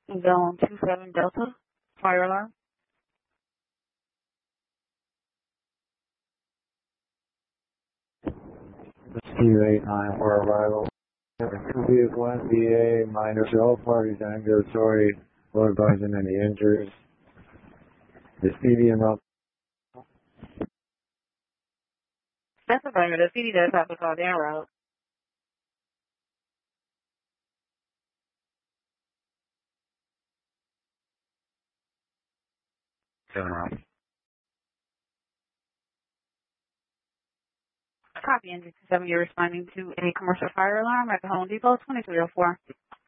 Zone 27 Delta, fire alarm. Q89 for arrival. Vehicle NPA, minor to all parties ambulatory, no advising any injuries. The CD and up. That's a banger. The CD does have to call down route. Turn around. Copy, engine 7, you're responding to a commercial fire alarm at the Home Depot, 2304.